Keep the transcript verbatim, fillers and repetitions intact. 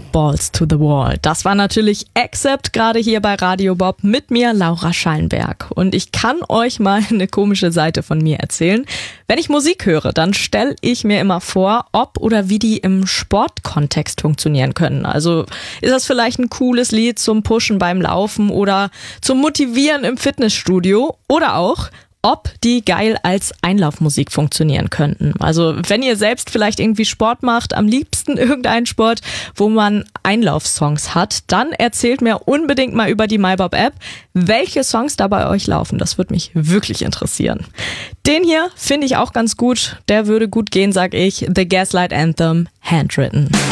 Balls to the Wall. Das war natürlich Accept, gerade hier bei Radio Bob mit mir, Laura Schallenberg. Und ich kann euch mal eine komische Seite von mir erzählen. Wenn ich Musik höre, dann stelle ich mir immer vor, ob oder wie die im Sportkontext funktionieren können. Also ist das vielleicht ein cooles Lied zum Pushen beim Laufen oder zum Motivieren im Fitnessstudio oder auch ob die geil als Einlaufmusik funktionieren könnten. Also wenn ihr selbst vielleicht irgendwie Sport macht, am liebsten irgendeinen Sport, wo man Einlaufsongs hat, dann erzählt mir unbedingt mal über die MyBob-App, welche Songs da bei euch laufen. Das würde mich wirklich interessieren. Den hier finde ich auch ganz gut. Der würde gut gehen, sag ich. The Gaslight Anthem, Handwritten.